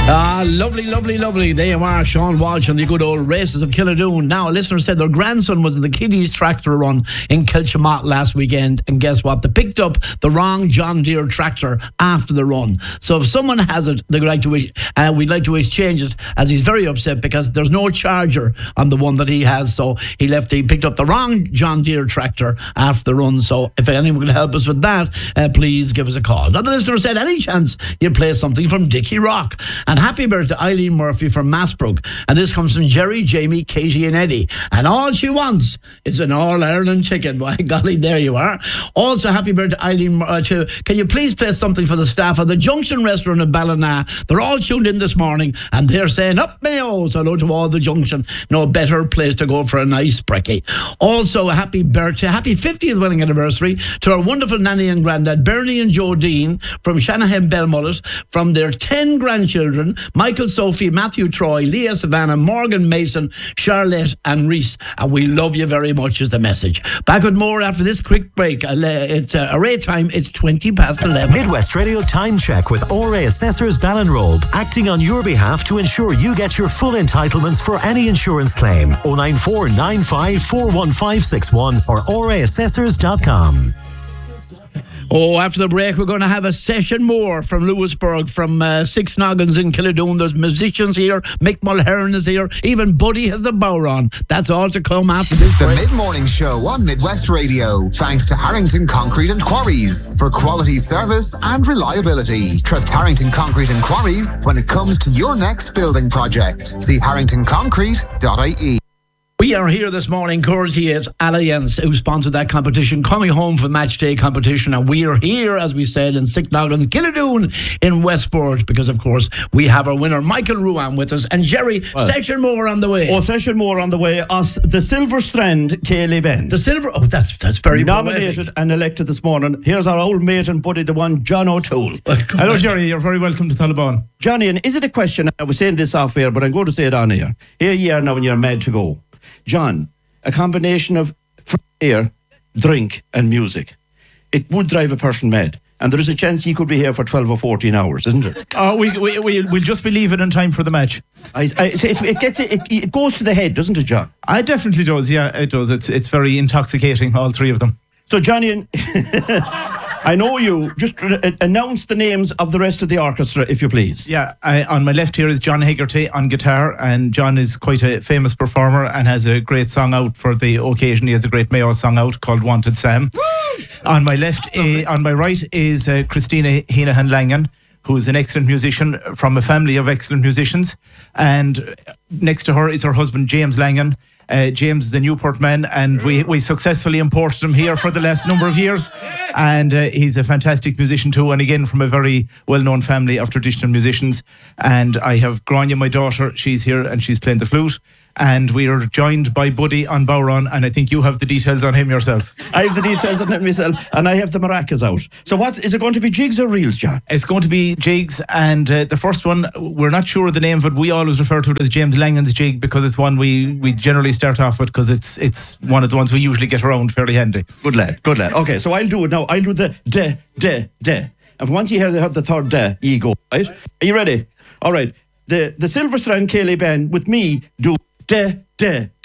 Lovely. There you are, Sean Walsh and the good old races of Killadoon. Now, a listener said their grandson was in the Kiddies tractor run in Kilchimot last weekend, and guess what? They picked up the wrong John Deere tractor after the run. So if someone has it, we'd like to exchange it, as he's very upset because there's no charger on the one that he has. So he picked up the wrong John Deere tractor after the run. So if anyone can help us with that, please give us a call. Another listener said, any chance you play something from Dickie Rock? And happy birthday to Eileen Murphy from Massbrook. And this comes from Jerry, Jamie, Katie and Eddie. And all she wants is an All-Ireland chicken. By golly, there you are. Also, happy birthday to Eileen. Can you please play something for the staff of the Junction Restaurant in Ballina? They're all tuned in this morning and they're saying, up Mayo. So hello to all the Junction. No better place to go for a nice brekkie. Also, happy birthday, happy 50th wedding anniversary to our wonderful nanny and granddad, Bernie and Joe Dean from Shanahan Belmullet, from their 10 grandchildren, Michael, Sophie, Matthew, Troy, Leah, Savannah, Morgan, Mason, Charlotte and Reese. And we love you very much is the message. Back with more after this quick break. It's array time. It's 11:20. Midwest Radio Time Check with ORA Assessors Ballinrobe, acting on your behalf to ensure you get your full entitlements for any insurance claim. 094 95 41561 or oraassessors.com. Oh, after the break, we're going to have a session more from Lewisburg, from Six Noggins in Killadoon. There's musicians here. Mick Mulhern is here. Even Buddy has the bow on. That's all to come after this break. The Mid-Morning Show on Midwest Radio. Thanks to Harrington Concrete and Quarries for quality service and reliability. Trust Harrington Concrete and Quarries when it comes to your next building project. See harringtonconcrete.ie. We are here this morning, courtesy is Allianz, who sponsored that competition, coming home from match day competition. And we are here, as we said, in Six Noggins, Killadoon in Westport, because, of course, we have our winner, Michael Ruan, with us. And Jerry, session more on the way. Oh, session more on the way. Us, the Silver Strand, Cayley Ben. The Silver, that's very nominated poetic. And elected this morning. Here's our old mate and buddy, the one, John O'Toole. Hello, Jerry. You're very welcome to Taliban. Johnny, and is it a question? I was saying this off air, but I'm going to say it on air. Here you are now and you're mad to go. John, a combination of air, drink and music. It would drive a person mad. And there is a chance he could be here for 12 or 14 hours, isn't there? We'll just be leaving in time for the match. It goes to the head, doesn't it, John? It definitely does, yeah, it does. It's very intoxicating, all three of them. So, Johnny, I know you. Just announce the names of the rest of the orchestra, if you please. Yeah, on my left here is John Hegarty on guitar, and John is quite a famous performer and has a great song out for the occasion. He has a great Mayo song out called Wanted Sam. On my left, on my right is Christina Heenahan Langan, who is an excellent musician from a family of excellent musicians. And next to her is her husband, James Langan. James is a Newport man, and we successfully imported him here for the last number of years. And he's a fantastic musician too, and again from a very well-known family of traditional musicians. And I have Grania, my daughter. She's here and she's playing the flute. And we are joined by Buddy on Bowron, and I think you have the details on him yourself. I have the details on him myself, and I have the maracas out. So is it going to be jigs or reels, John? It's going to be jigs, and the first one, we're not sure of the name, but we always refer to it as James Langan's jig, because it's one we generally start off with, because it's one of the ones we usually get around fairly handy. Good lad. Okay, so I'll do it now. I'll do the de. And once you hear the third de, you go, right? Are you ready? All right. The Silver Strand Cayley Ben with me do de.